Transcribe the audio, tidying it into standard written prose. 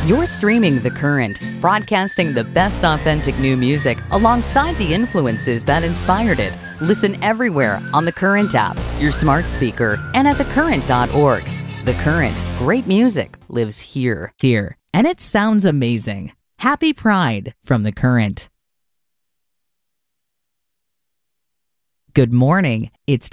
You're streaming The Current, broadcasting the best authentic new music alongside the influences that inspired it. Listen everywhere on the Current app, your smart speaker, and at thecurrent.org. The Current, great music lives here. And it sounds amazing. Happy Pride from The Current. Good morning. It's